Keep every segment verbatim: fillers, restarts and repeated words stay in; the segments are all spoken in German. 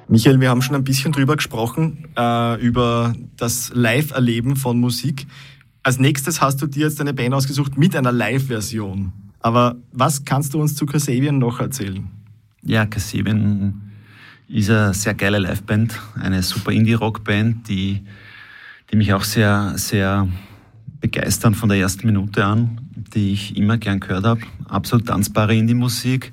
Michael, wir haben schon ein bisschen drüber gesprochen, äh, über das Live-Erleben von Musik. Als nächstes hast du dir jetzt eine Band ausgesucht mit einer Live-Version. Aber was kannst du uns zu Kasabian noch erzählen? Ja, Kasabian ist eine sehr geile Liveband, eine super Indie-Rock-Band, die, die mich auch sehr, sehr begeistern von der ersten Minute an, die ich immer gern gehört habe. Absolut tanzbare Indie-Musik.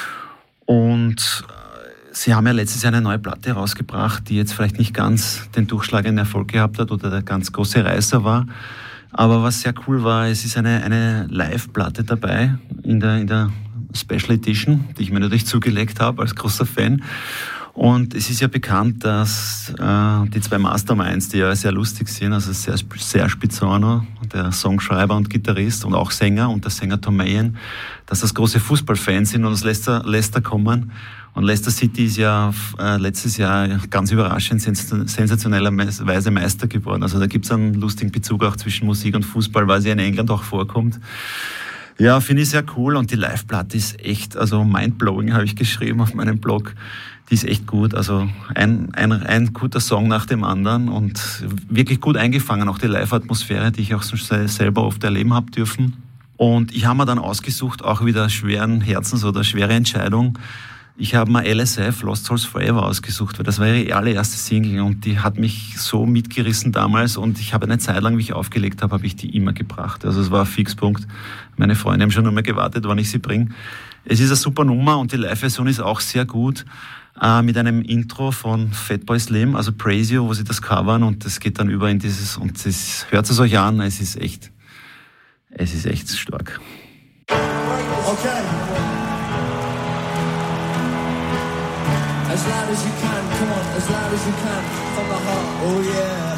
Und sie haben ja letztes Jahr eine neue Platte rausgebracht, die jetzt vielleicht nicht ganz den durchschlagenden Erfolg gehabt hat oder der ganz große Reißer war. Aber was sehr cool war, es ist eine, eine Live-Platte dabei in der, in der Special Edition, die ich mir natürlich zugelegt habe als großer Fan. Und es ist ja bekannt, dass äh, die zwei Masterminds, die ja sehr lustig sind, also sehr, sehr Pizzano, der Songschreiber und Gitarrist und auch Sänger und der Sänger Tom Mayen, dass das große Fußballfans sind und aus Leicester, Leicester kommen. Und Leicester City ist ja äh, letztes Jahr ganz überraschend sens- sensationellerweise Meister geworden. Also da gibt es einen lustigen Bezug auch zwischen Musik und Fußball, weil sie in England auch vorkommt. Ja, finde ich sehr cool und die Live-Platte ist echt, also mindblowing habe ich geschrieben auf meinem Blog. Die ist echt gut, also ein, ein, ein guter Song nach dem anderen und wirklich gut eingefangen, auch die Live-Atmosphäre, die ich auch selber oft erleben habe dürfen. Und ich habe mir dann ausgesucht, auch wieder schweren Herzens oder schwere Entscheidung. Ich habe mir L S F, Lost Souls Forever, ausgesucht, weil das war ihre allererste Single und die hat mich so mitgerissen damals und ich habe eine Zeit lang, wie ich aufgelegt habe, habe ich die immer gebracht. Also es war ein Fixpunkt. Meine Freunde haben schon nur mehr gewartet, wann ich sie bringe. Es ist eine super Nummer und die Live-Version ist auch sehr gut. Äh, mit einem Intro von Fatboy Slim, also Praise You, wo sie das covern und das geht dann über in dieses, und das hört es euch an, es ist echt, es ist echt stark. Okay. As loud as you can, come on, as loud as you can, from the heart, oh yeah.